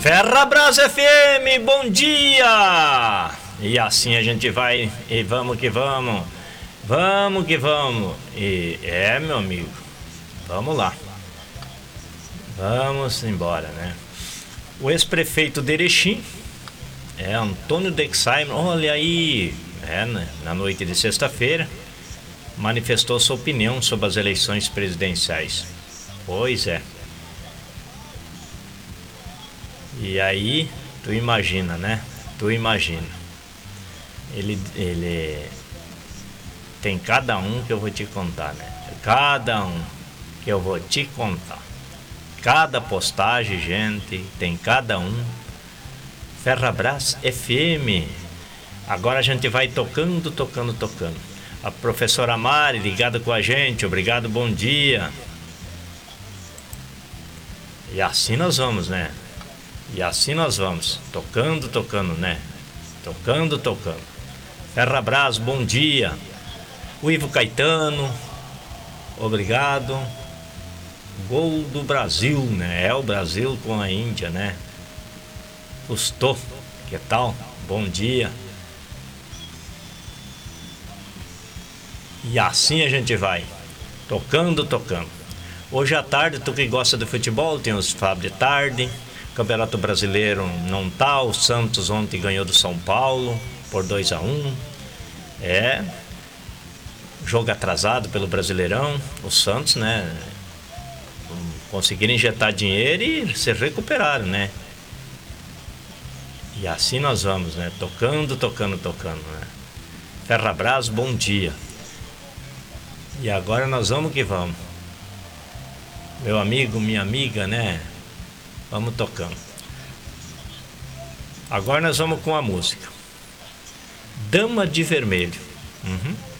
Ferrabras FM, bom dia! E assim a gente vai e vamos que vamos. Vamos que vamos. E meu amigo, vamos lá. Vamos embora, né? O ex-prefeito de Erechim, Antônio Dexheimer, olha aí, na noite de sexta-feira, manifestou sua opinião sobre as eleições presidenciais. Pois é. E aí, tu imagina, né? Ele tem cada um que eu vou te contar, né? Cada um que eu vou te contar. Cada postagem, gente, tem cada um. Ferrabras FM. Agora a gente vai tocando. A professora Mari ligada com a gente. Obrigado, bom dia. E assim nós vamos, né? Tocando, né? Tocando. Ferrabras, bom dia. O Ivo Caetano, obrigado. Gol do Brasil, né? É o Brasil com a Índia, né? Custou, que tal? Bom dia. E assim a gente vai, tocando. Hoje à tarde, tu que gosta de futebol, tem os Fábio de tarde. Campeonato Brasileiro não tá. O Santos ontem ganhou do São Paulo por 2-1. Jogo atrasado pelo Brasileirão. O Santos, né? Conseguiram injetar dinheiro e se recuperaram, né? E assim nós vamos, né? Tocando, né? Ferrabras, bom dia. E agora nós vamos que vamos. Meu amigo, minha amiga, né? Vamos tocando. Agora nós vamos com a música Dama de Vermelho.